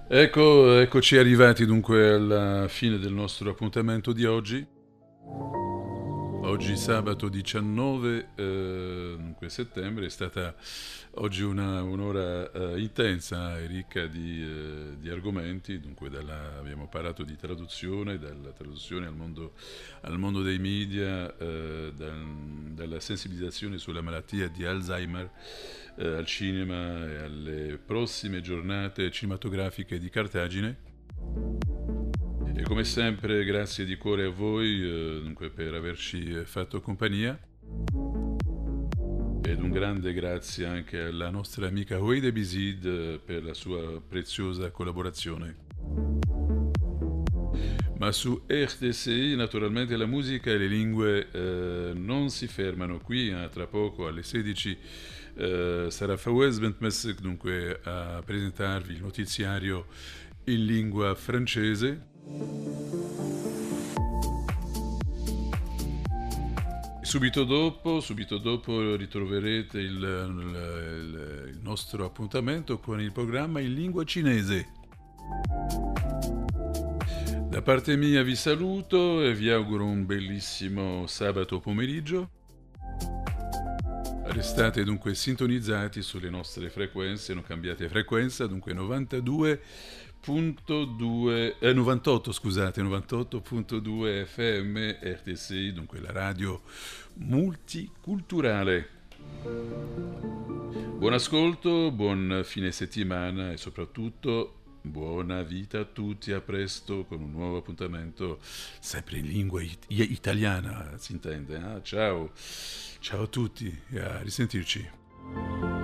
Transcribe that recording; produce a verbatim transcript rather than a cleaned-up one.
Ecco, eccoci arrivati dunque alla fine del nostro appuntamento di oggi. Oggi sabato diciannove eh, dunque settembre è stata oggi una, un'ora eh, intensa e ricca di, eh, di argomenti, dunque dalla- abbiamo parlato di traduzione, dalla traduzione al mondo, al mondo dei media, eh, dal- dalla sensibilizzazione sulla malattia di Alzheimer, eh, al cinema e alle prossime giornate cinematografiche di Cartagine. E come sempre, grazie di cuore a voi eh, dunque, per averci eh, fatto compagnia. Ed un grande grazie anche alla nostra amica Hoide Bizid eh, per la sua preziosa collaborazione. Ma su R T C I naturalmente la musica e le lingue eh, non si fermano qui, eh, tra poco alle sedici eh, sarà Fawaz Bentmessek dunque a presentarvi il notiziario in lingua francese. Subito dopo, subito dopo ritroverete il, il- il nostro appuntamento con il programma in lingua cinese. Da parte mia vi saluto e vi auguro un bellissimo sabato pomeriggio. Restate dunque sintonizzati sulle nostre frequenze, non cambiate frequenza, dunque novantadue punto due, eh, novantotto scusate, novantotto punto due F M R T C I, dunque la radio multiculturale. Buon ascolto, buon fine settimana e soprattutto buona vita a tutti, a presto con un nuovo appuntamento sempre in lingua it- italiana, si intende. Eh? Ciao, ciao a tutti e a risentirci.